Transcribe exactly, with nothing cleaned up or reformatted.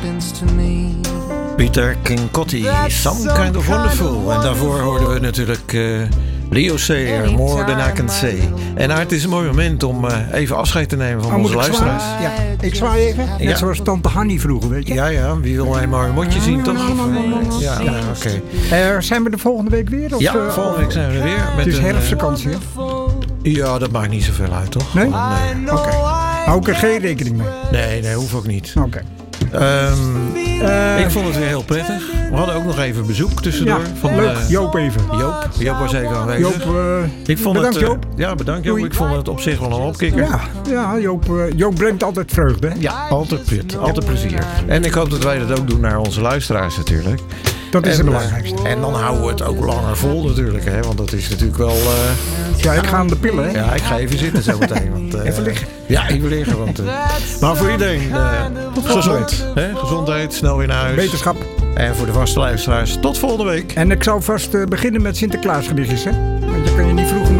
Peter Kinkotti, Some Kind of Wonderful. En daarvoor hoorden we natuurlijk uh, Leo Sayer, More Than I Can Say. En Aart, het is een mooi moment om uh, even afscheid te nemen van oh, onze luisteraars. Ja, ik zwaai even. Net ja. zoals tante Hanny vroeger, weet je. Ja, ja. Wie wil een mooi motje zien, toch? Of, ja, ja. oké. Okay. Uh, zijn we de volgende week weer? Of, ja, uh, volgende week zijn we er weer. Met het is herfstvakantie, hè? Ja, dat maakt niet zoveel uit, toch? Nee? nee. Oké. Okay. Hou ik er geen rekening mee? Nee, nee, hoeft ook niet. Oké. Okay. Um, uh, ik vond het weer heel prettig. We hadden ook nog even bezoek tussendoor. Ja, van, leuk. Uh, Joop even. Joop. Joop was even aanwezig. Joop, uh, ik vond bedankt het, uh, Joop. Ja, bedankt Joop. Ik vond het op zich wel een opkikker. Ja, ja Joop, uh, Joop brengt altijd vreugde. Hè? Ja, altijd pret. Altijd plezier. En ik hoop dat wij dat ook doen naar onze luisteraars natuurlijk. Dat is en, het belangrijkste. En dan houden we het ook langer vol natuurlijk. Hè? Want dat is natuurlijk wel... Uh, ja, ik ga aan de pillen. Hè? Ja, ik ga even zitten zo meteen. Want, uh, even liggen. Ja, even liggen. Want, uh, maar voor iedereen, uh, gezond. Hè? Gezondheid, snel weer naar huis. Wetenschap. En voor de vaste luisteraars, tot volgende week. En ik zou vast uh, beginnen met Sinterklaasgedichtjes. Hè? Want je kan je niet vroeg